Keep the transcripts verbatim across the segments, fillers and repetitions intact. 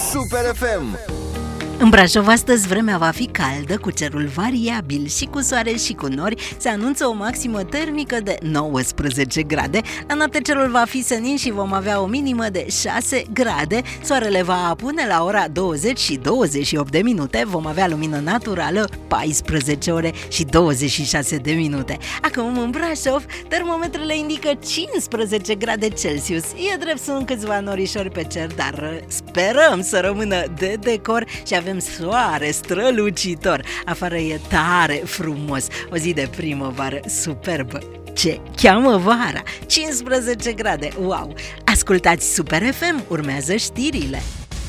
Super F M. În Brașov astăzi vremea va fi caldă, cu cerul variabil și cu soare și cu nori. Se anunță o maximă termică de nouăsprezece grade. La noapte cerul va fi senin și vom avea o minimă de șase grade. Soarele va apune la ora douăzeci și douăzeci și opt de minute. Vom avea lumină naturală paisprezece ore și douăzeci și șase de minute. Acum în Brașov termometrele indică cincisprezece grade Celsius. E drept, sunt câțiva norișori pe cer, dar sperăm să rămână de decor și avem soare strălucitor. Afară e tare frumos, o zi de primăvară superbă. Ce cheamă vara, cincisprezece grade, wow! Ascultați Super F M, urmează știrile.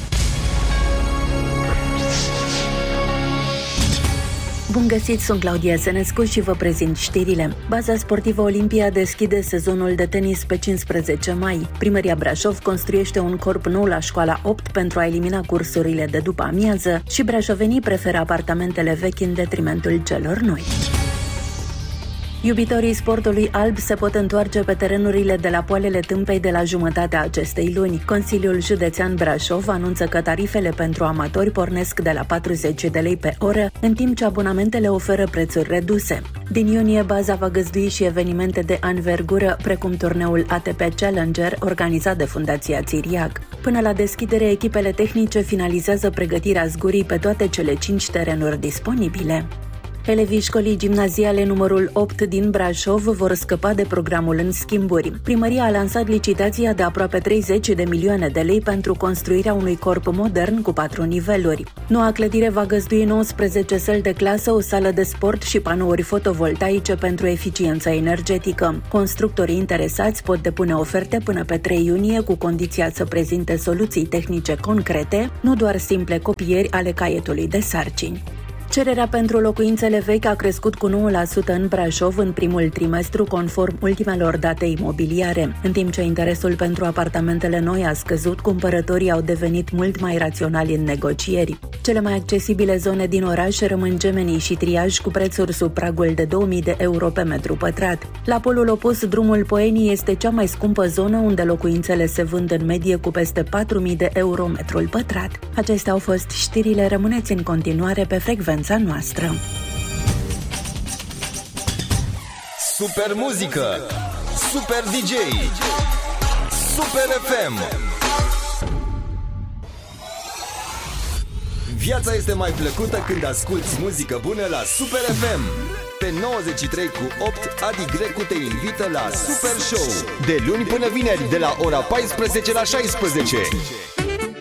Bun găsit, sunt Claudia Senescu și vă prezint știrile. Baza sportivă Olimpia deschide sezonul de tenis pe cincisprezece mai. Primăria Brașov construiește un corp nou la școala opt pentru a elimina cursurile de după amiază și brașovenii preferă apartamentele vechi în detrimentul celor noi. Iubitorii sportului alb se pot întoarce pe terenurile de la Poalele Tâmpei de la jumătatea acestei luni. Consiliul Județean Brașov anunță că tarifele pentru amatori pornesc de la patruzeci de lei pe oră, în timp ce abonamentele oferă prețuri reduse. Din iunie, baza va găzdui și evenimente de anvergură, precum turneul A T P Challenger, organizat de Fundația Țiriac. Până la deschidere, echipele tehnice finalizează pregătirea zgurii pe toate cele cinci terenuri disponibile. Elevii școlii gimnaziale numărul opt din Brașov vor scăpa de programul în schimburi. Primăria a lansat licitația de aproape treizeci de milioane de lei pentru construirea unui corp modern cu patru niveluri. Noua clădire va găzdui nouăsprezece săli de clasă, o sală de sport și panouri fotovoltaice pentru eficiență energetică. Constructorii interesați pot depune oferte până pe trei iunie, cu condiția să prezinte soluții tehnice concrete, nu doar simple copieri ale caietului de sarcini. Cererea pentru locuințele vechi a crescut cu nouă la sută în Brașov în primul trimestru, conform ultimelor date imobiliare. În timp ce interesul pentru apartamentele noi a scăzut, cumpărătorii au devenit mult mai raționali în negocieri. Cele mai accesibile zone din oraș rămân Gemenii și Triaj, cu prețuri sub pragul de două mii de euro pe metru pătrat. La polul opus, drumul Poenii este cea mai scumpă zonă, unde locuințele se vând în medie cu peste patru mii de euro metrul pătrat. Acestea au fost știrile, rămâneți în continuare pe frecvența noastră. Super muzică, super D J, Super F M. Viața este mai plăcută când asculti muzică bună la Super F M. Pe nouăzeci și trei cu opt, Adi Grecu te invită la Super Show, de luni până vineri, de la ora paisprezece la șaisprezece.